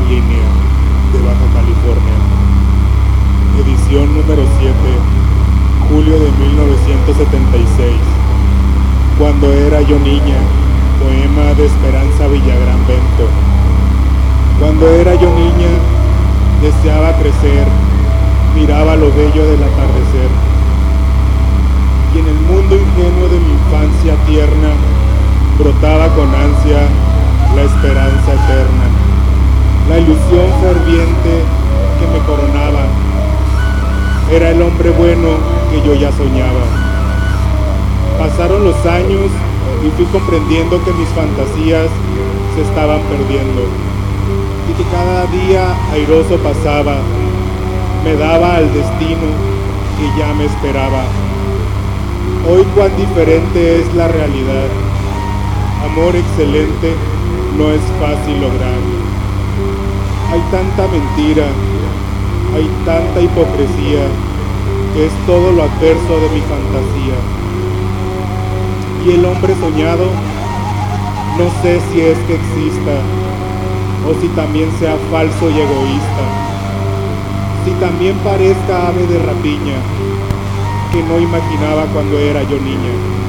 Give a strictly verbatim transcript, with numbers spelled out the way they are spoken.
línea de Baja California. Edición número siete, julio de mil novecientos setenta y seis. Cuando era yo niña, poema de Esperanza Villagrán Bento. Cuando era yo niña, deseaba crecer, miraba lo bello del atardecer. Y en el mundo ingenuo de mi infancia tierna, brotaba con ansia la esperanza eterna, la ilusión ferviente que me coronaba. Era el hombre bueno que yo ya soñaba. Pasaron los años y fui comprendiendo que mis fantasías se estaban perdiendo y que cada día airoso pasaba me daba al destino que ya me esperaba. Hoy cuán diferente es la realidad. Amor excelente no es fácil lograr. Hay tanta mentira, hay tanta hipocresía, que es todo lo adverso de mi fantasía. Y el hombre soñado, no sé si es que exista, o si también sea falso y egoísta, si también parezca ave de rapiña, que no imaginaba cuando era yo niña.